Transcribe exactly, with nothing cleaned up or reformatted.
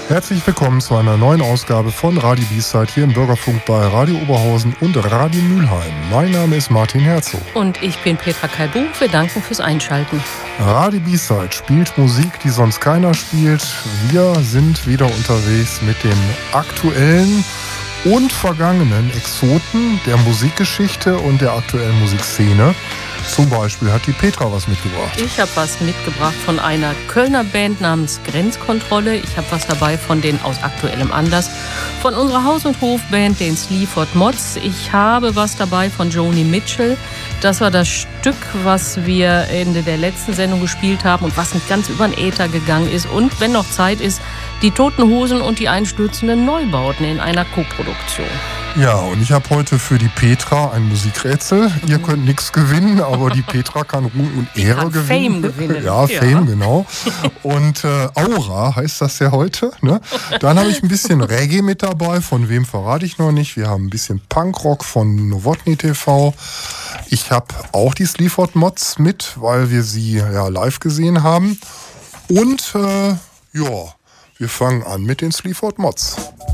Herzlich willkommen zu einer neuen Ausgabe von Radio B-Side hier im Bürgerfunk bei Radio Oberhausen und Radio Mülheim. Mein Name ist Martin Herzog. Und ich bin Petra Kalbuch. Wir danken fürs Einschalten. Radio B-Side spielt Musik, die sonst keiner spielt. Wir sind wieder unterwegs mit den aktuellen und vergangenen Exoten der Musikgeschichte und der aktuellen Musikszene. Zum Beispiel hat die Petra was mitgebracht. Ich habe was mitgebracht von einer Kölner Band namens Grenzkontrolle. Ich habe was dabei von den aus aktuellem Anlass von unserer Haus- und Hofband, den Sleaford Mods. Ich habe was dabei von Joni Mitchell. Das war das Stück, was wir Ende der letzten Sendung gespielt haben und was nicht ganz über den Äther gegangen ist. Und wenn noch Zeit ist, die Toten Hosen und die einstürzenden Neubauten in einer Co-Produktion. Ja, und ich habe heute für die Petra ein Musikrätsel. Mhm. Ihr könnt nichts gewinnen, aber die Petra kann Ruhm und die Ehre kann gewinnen. Fame gewinnen. Ja, ja, Fame, genau. Und äh, Aura heißt das ja heute. Ne? Dann habe ich ein bisschen Reggae mit dabei. Von wem verrate ich noch nicht. Wir haben ein bisschen Punkrock von Novotny T V. Ich habe auch die Sleaford Mods mit, weil wir sie ja live gesehen haben. Und äh, ja, wir fangen an mit den Sleaford Mods.